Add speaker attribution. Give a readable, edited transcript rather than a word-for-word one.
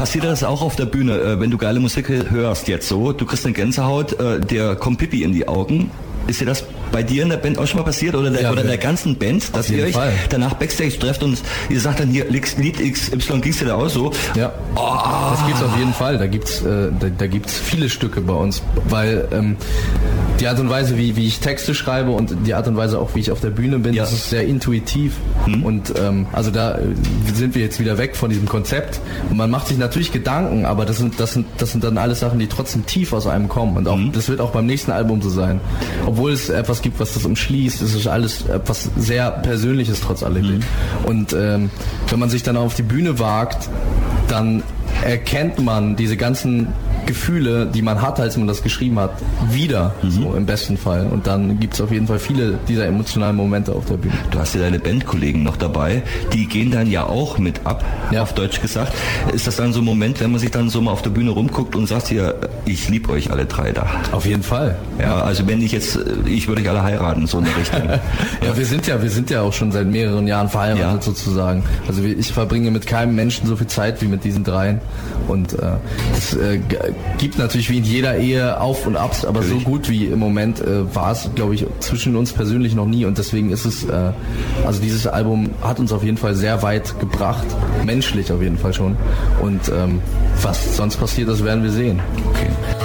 Speaker 1: passiert das auch auf der Bühne, wenn du geile Musik hörst jetzt so, du kriegst eine Gänsehaut, der kommt Pipi in die Augen. Ist dir das bei dir in der Band auch schon mal passiert oder der ganzen Band, dass ihr euch danach Backstage trefft und ihr sagt dann hier, Lied XY, ging's dir da auch so?
Speaker 2: Ja, das gibt's auf jeden Fall. Da gibt's viele Stücke bei uns, weil die Art und Weise, wie ich Texte schreibe und die Art und Weise auch, wie ich auf der Bühne bin, das ist sehr intuitiv. Und also da sind wir jetzt wieder weg von diesem Konzept und man macht sich natürlich Gedanken, aber das sind dann alles Sachen, die trotzdem tief aus einem kommen und auch das wird auch beim nächsten Album so sein. Obwohl es etwas gibt, was das umschließt, es ist alles etwas sehr Persönliches trotz alledem. Und wenn man sich dann auf die Bühne wagt, dann erkennt man diese ganzen Gefühle, die man hat, als man das geschrieben hat, wieder, so im besten Fall. Und dann gibt es auf jeden Fall viele dieser emotionalen Momente auf der Bühne.
Speaker 1: Du hast ja deine Bandkollegen noch dabei, die gehen dann ja auch mit ab, auf Deutsch gesagt. Ist das dann so ein Moment, wenn man sich dann so mal auf der Bühne rumguckt und sagt hier, ich liebe euch alle drei da?
Speaker 2: Auf jeden Fall.
Speaker 1: Ja, also wenn ich würde euch alle heiraten, so in der Richtung.
Speaker 2: Ja, wir sind ja auch schon seit mehreren Jahren verheiratet sozusagen. Also ich verbringe mit keinem Menschen so viel Zeit wie mit diesen dreien. Und das gibt natürlich wie in jeder Ehe Auf und Abs, aber so gut wie im Moment war es, glaube ich, zwischen uns persönlich noch nie. Und deswegen ist es, also dieses Album hat uns auf jeden Fall sehr weit gebracht, menschlich auf jeden Fall schon. Und was sonst passiert, das werden wir sehen.
Speaker 1: Okay.